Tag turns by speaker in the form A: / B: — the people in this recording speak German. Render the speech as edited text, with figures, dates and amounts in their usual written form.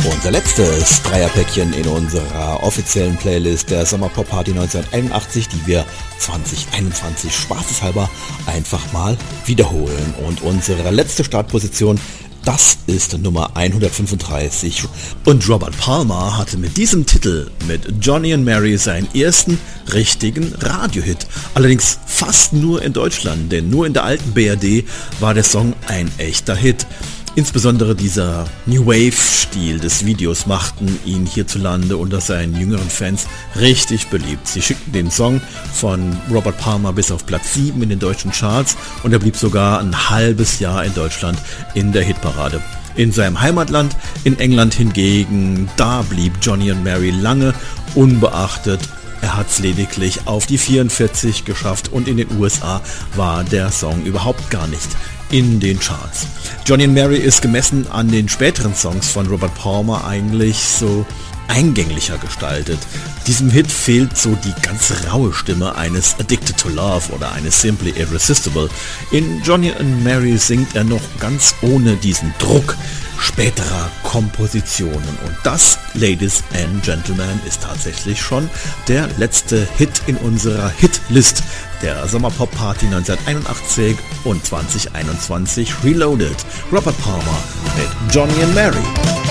A: Unser letztes Dreierpäckchen in unserer offiziellen Playlist der Sommerpop Party 1981, die wir 2021 spaßeshalber einfach mal wiederholen. Und unsere letzte Startposition, das ist Nummer 135. Und Robert Palmer hatte mit diesem Titel, mit Johnny and Mary, seinen ersten richtigen Radiohit. Allerdings fast nur in Deutschland, denn nur in der alten BRD war der Song ein echter Hit. Insbesondere dieser New Wave-Stil des Videos machten ihn hierzulande unter seinen jüngeren Fans richtig beliebt. Sie schickten den Song von Robert Palmer bis auf Platz 7 in den deutschen Charts und er blieb sogar ein halbes Jahr in Deutschland in der Hitparade. In seinem Heimatland, in England hingegen, da blieb Johnny and Mary lange unbeachtet. Er hat es lediglich auf die 44 geschafft und in den USA war der Song überhaupt gar nicht in den Charts. Johnny and Mary ist gemessen an den späteren Songs von Robert Palmer eigentlich so eingänglicher gestaltet. Diesem Hit fehlt so die ganz raue Stimme eines Addicted to Love oder eines Simply Irresistible. In Johnny and Mary singt er noch ganz ohne diesen Druck späterer Kompositionen. Und das, Ladies and Gentlemen, ist tatsächlich schon der letzte Hit in unserer Hitlist der Sommerpop Party 1981 und 2021 Reloaded. Robert Palmer mit Johnny and Mary.